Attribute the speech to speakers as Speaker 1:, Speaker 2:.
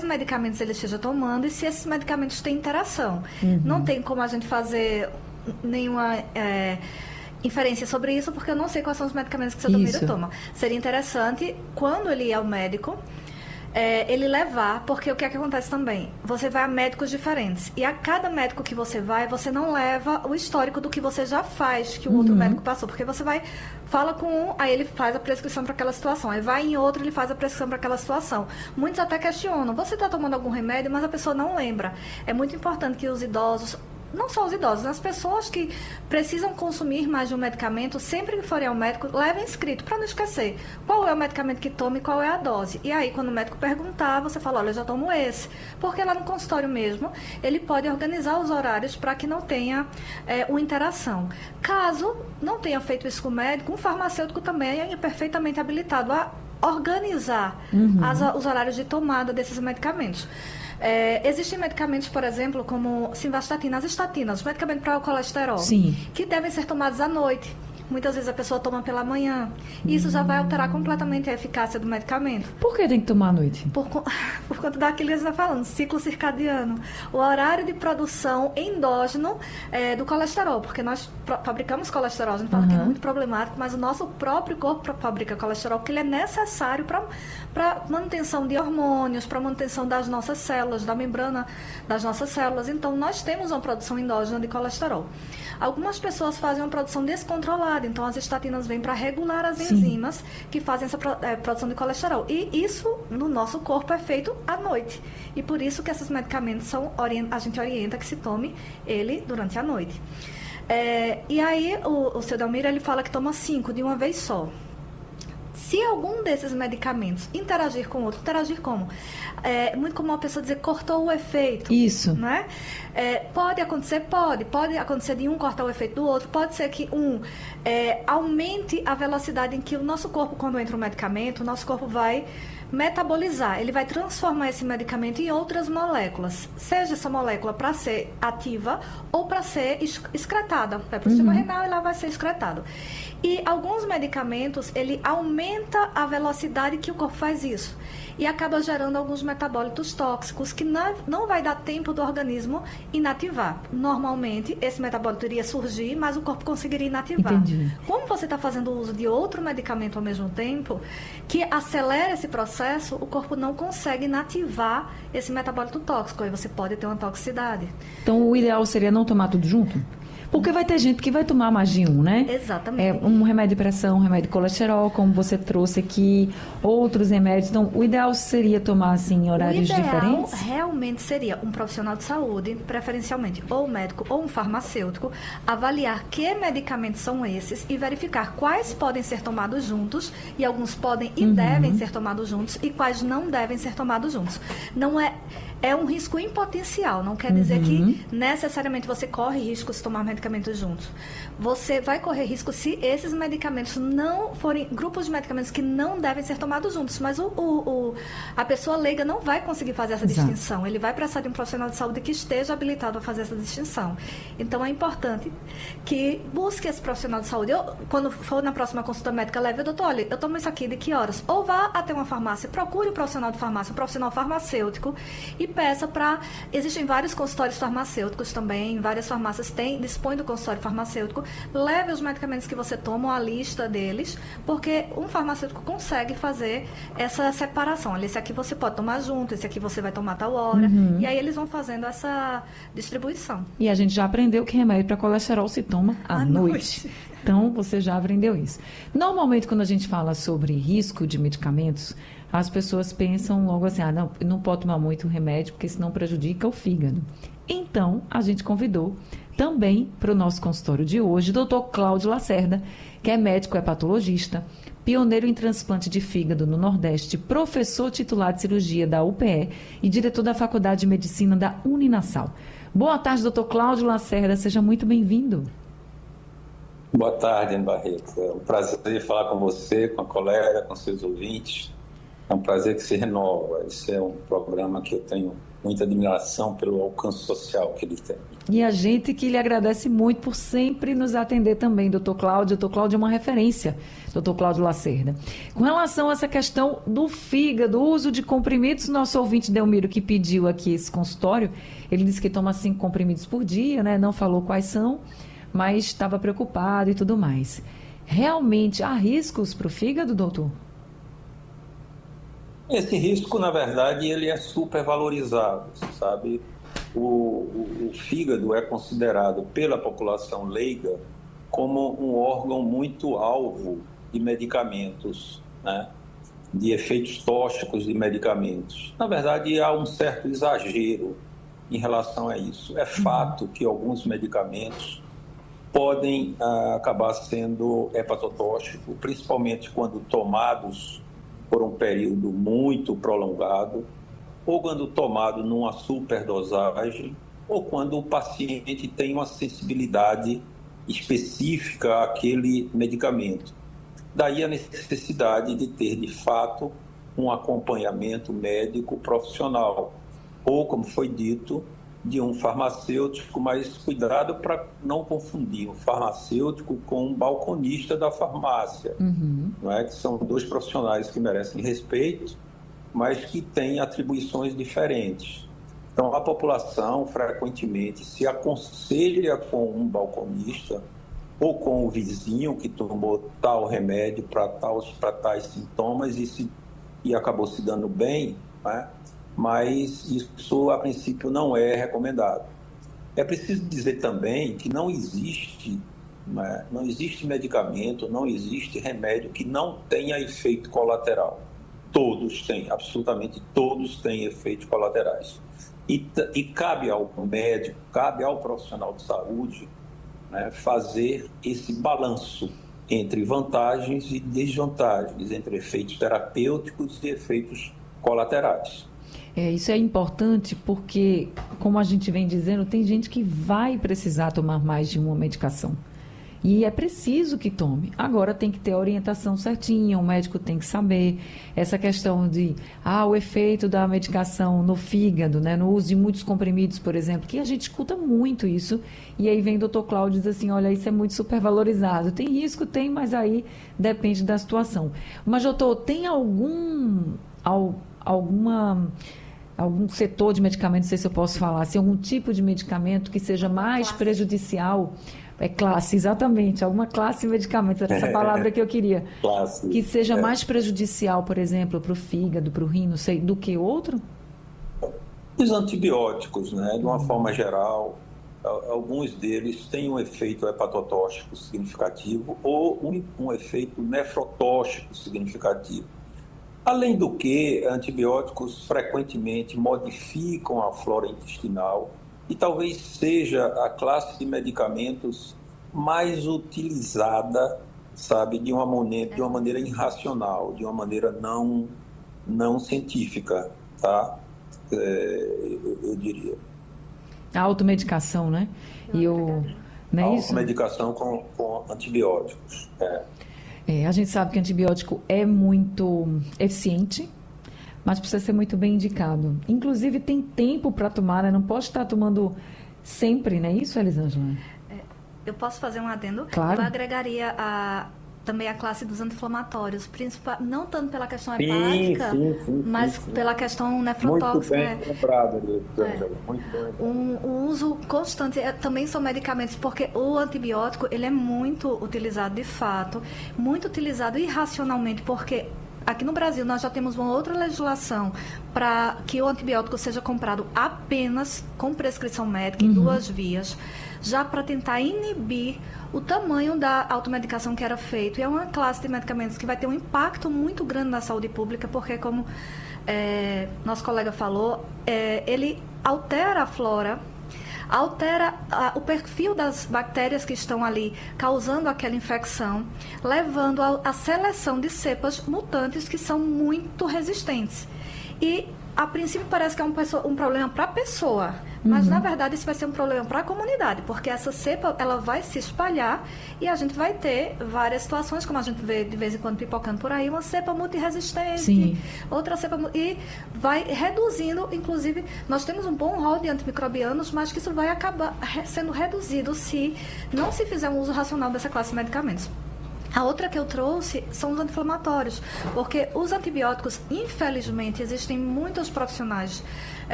Speaker 1: medicamentos ele esteja tomando e se esses medicamentos têm interação. Não tem como a gente fazer nenhuma inferência sobre isso, porque eu não sei quais são os medicamentos que seu Delmiro toma. Seria interessante, quando ele ir ao médico, ele levar, porque o que é que acontece também? Você vai a médicos diferentes, e a cada médico que você vai, você não leva o histórico do que você já faz, que o outro médico passou, porque você vai, fala com um, aí ele faz a prescrição para aquela situação, aí vai em outro, ele faz a prescrição para aquela situação. Muitos até questionam, você está tomando algum remédio, mas a pessoa não lembra. É muito importante que os idosos, não só os idosos, as pessoas que precisam consumir mais de um medicamento, sempre que forem ao médico, levem escrito, para não esquecer qual é o medicamento que toma e qual é a dose. E aí, quando o médico perguntar, você fala, olha, eu já tomo esse. Porque lá no consultório mesmo, ele pode organizar os horários para que não tenha uma interação. Caso não tenha feito isso com o médico, um farmacêutico também é perfeitamente habilitado a organizar os horários de tomada desses medicamentos. Existem medicamentos, por exemplo, como simvastatina, as estatinas, medicamentos para o colesterol, que devem ser tomados à noite. Muitas vezes a pessoa toma pela manhã. Isso já vai alterar completamente a eficácia do medicamento.
Speaker 2: Por que tem que tomar à noite?
Speaker 1: Por conta daquilo que você está falando, ciclo circadiano. O horário de produção endógeno do colesterol, porque nós fabricamos colesterol, a gente fala que é muito problemático, mas o nosso próprio corpo fabrica colesterol, que ele é necessário para manutenção de hormônios, para manutenção das nossas células, da membrana das nossas células. Então, nós temos uma produção endógena de colesterol. Algumas pessoas fazem uma produção descontrolada, então as estatinas vêm para regular as enzimas que fazem essa produção de colesterol. E isso, no nosso corpo, é feito à noite. E por isso que esses medicamentos a gente orienta que se tome ele durante a noite. E aí, o seu Delmiro, ele fala que toma 5 de uma vez só. Se algum desses medicamentos interagir com outro, interagir como? Muito comum a pessoa dizer cortou o efeito.
Speaker 2: Isso.
Speaker 1: Né? Pode acontecer? Pode acontecer de um cortar o efeito do outro. Pode ser que aumente a velocidade em que o nosso corpo, quando entra o medicamento, o nosso corpo vai metabolizar. Ele vai transformar esse medicamento em outras moléculas. Seja essa molécula para ser ativa ou para ser excretada. Vai para o sistema renal e lá vai ser excretado. E alguns medicamentos, ele aumenta a velocidade que o corpo faz isso. E acaba gerando alguns metabólitos tóxicos que não vai dar tempo do organismo inativar. Normalmente, esse metabólito iria surgir, mas o corpo conseguiria inativar.
Speaker 2: Entendi.
Speaker 1: Como você está fazendo uso de outro medicamento ao mesmo tempo, que acelera esse processo, o corpo não consegue inativar esse metabólito tóxico. Aí você pode ter uma toxicidade.
Speaker 2: Então, o ideal seria não tomar tudo junto? Porque vai ter gente que vai tomar mais de um, né?
Speaker 1: Exatamente.
Speaker 2: Um remédio de pressão, um remédio de colesterol, como você trouxe aqui, outros remédios. Então, o ideal seria tomar, assim, em horários diferentes?
Speaker 1: O ideal realmente seria um profissional de saúde, preferencialmente ou um médico ou um farmacêutico, avaliar que medicamentos são esses e verificar quais podem ser tomados juntos, e alguns podem e devem ser tomados juntos, e quais não devem ser tomados juntos. Não é um risco em potencial, não quer dizer que necessariamente você corre risco se tomar medicamentos juntos. Você vai correr risco se esses medicamentos não forem grupos de medicamentos que não devem ser tomados juntos, mas a pessoa leiga não vai conseguir fazer essa distinção. Ele vai precisar de um profissional de saúde que esteja habilitado a fazer essa distinção. Então, é importante que busque esse profissional de saúde. Quando for na próxima consulta médica, leve, doutor, olha, eu tomo isso aqui de que horas? Ou vá até uma farmácia, procure um profissional de farmácia, um profissional farmacêutico, e peça para... Existem vários consultórios farmacêuticos também, várias farmácias dispõem do consultório farmacêutico. Leve os medicamentos que você toma, a lista deles, porque um farmacêutico consegue fazer essa separação. Olha, esse aqui você pode tomar junto, esse aqui você vai tomar tal hora. E aí eles vão fazendo essa distribuição.
Speaker 2: E a gente já aprendeu que remédio para colesterol se toma à noite. Então, você já aprendeu isso. Normalmente, quando a gente fala sobre risco de medicamentos, as pessoas pensam logo assim, não pode tomar muito remédio, porque senão prejudica o fígado. Então, a gente convidou também para o nosso consultório de hoje, o Dr. Cláudio Lacerda, que é médico hepatologista, pioneiro em transplante de fígado no Nordeste, professor titular de cirurgia da UPE e diretor da Faculdade de Medicina da Uninasal. Boa tarde, Dr. Cláudio Lacerda, seja muito bem-vindo.
Speaker 3: Boa tarde, Ana Barreto. É um prazer falar com você, com a colega, com seus ouvintes. É um prazer que se renova. Esse é um programa que eu tenho muita admiração pelo alcance social que ele tem.
Speaker 2: E a gente que lhe agradece muito por sempre nos atender também, doutor Cláudio. Doutor Cláudio é uma referência, doutor Cláudio Lacerda. Com relação a essa questão do fígado, o uso de comprimidos, nosso ouvinte Delmiro, que pediu aqui esse consultório, ele disse que toma 5 comprimidos por dia, né? Não falou quais são, mas estava preocupado e tudo mais. Realmente há riscos para o fígado, doutor?
Speaker 3: Esse risco, na verdade, ele é supervalorizado, sabe? O fígado é considerado pela população leiga como um órgão muito alvo de medicamentos, né? De efeitos tóxicos de medicamentos. Na verdade, há um certo exagero em relação a isso. É fato que alguns medicamentos podem acabar sendo hepatotóxicos, principalmente quando tomados por um período muito prolongado, ou quando tomado numa superdosagem, ou quando o paciente tem uma sensibilidade específica àquele medicamento. Daí a necessidade de ter, de fato, um acompanhamento médico profissional, ou, como foi dito, de um farmacêutico, mas cuidado para não confundir um farmacêutico com um balconista da farmácia, não é? Que são 2 profissionais que merecem respeito, mas que têm atribuições diferentes. Então, a população frequentemente se aconselha com um balconista ou com o vizinho que tomou tal remédio para tais sintomas e acabou se dando bem, né? Mas isso, a princípio, não é recomendado. É preciso dizer também que não existe medicamento, não existe remédio que não tenha efeito colateral. Todos têm, absolutamente todos têm efeitos colaterais. E cabe ao médico, cabe ao profissional de saúde, né, fazer esse balanço entre vantagens e desvantagens, entre efeitos terapêuticos e efeitos colaterais.
Speaker 2: Isso é importante porque, como a gente vem dizendo, tem gente que vai precisar tomar mais de uma medicação. E é preciso que tome. Agora tem que ter a orientação certinha, o médico tem que saber. Essa questão de, o efeito da medicação no fígado, né, no uso de muitos comprimidos, por exemplo, que a gente escuta muito isso. E aí vem o doutor Cláudio e diz assim, olha, isso é muito supervalorizado. Tem risco? Tem, mas aí depende da situação. Mas, doutor, tem algum setor de medicamento, não sei se eu posso falar, assim, algum tipo de medicamento que seja mais prejudicial? É classe, exatamente, alguma classe de medicamentos, era essa palavra que eu queria.
Speaker 3: Classe.
Speaker 2: Que seja mais prejudicial, por exemplo, para o fígado, para o rim, não sei, do que outro?
Speaker 3: Os antibióticos, né, de uma forma geral, alguns deles têm um efeito hepatotóxico significativo ou um efeito nefrotóxico significativo. Além do que, antibióticos frequentemente modificam a flora intestinal e talvez seja a classe de medicamentos mais utilizada, sabe, de uma maneira irracional, de uma maneira não científica, tá? Eu diria.
Speaker 2: A automedicação, né? Não é isso?
Speaker 3: Automedicação com antibióticos,
Speaker 2: A gente sabe que antibiótico é muito eficiente, mas precisa ser muito bem indicado. Inclusive, tem tempo para tomar, né? Não pode estar tomando sempre, não é isso, Elisângela?
Speaker 1: Eu posso fazer um adendo?
Speaker 2: Claro.
Speaker 1: Eu agregaria também a classe dos anti-inflamatórios, não tanto pela questão hepática, mas pela questão nefrotóxica.
Speaker 3: Muito bem lembrado, Elisângela. Muito bem.
Speaker 1: O uso constante também são medicamentos, porque o antibiótico ele é muito utilizado de fato, muito utilizado irracionalmente, porque aqui no Brasil nós já temos uma outra legislação para que o antibiótico seja comprado apenas com prescrição médica em 2 vias, já para tentar inibir o tamanho da automedicação que era feito. E é uma classe de medicamentos que vai ter um impacto muito grande na saúde pública, porque, como nosso colega falou, ele altera a flora, altera o perfil das bactérias que estão ali causando aquela infecção, levando à seleção de cepas mutantes que são muito resistentes. E a princípio parece que é um problema para a pessoa, mas na verdade isso vai ser um problema para a comunidade, porque essa cepa ela vai se espalhar e a gente vai ter várias situações, como a gente vê de vez em quando pipocando por aí, uma cepa multiresistente,
Speaker 2: Sim.
Speaker 1: outra cepa e vai reduzindo, inclusive nós temos um bom rol de antimicrobianos, mas que isso vai acabar sendo reduzido se não se fizer um uso racional dessa classe de medicamentos. A outra que eu trouxe são os anti-inflamatórios, porque os antibióticos, infelizmente, existem muitos profissionais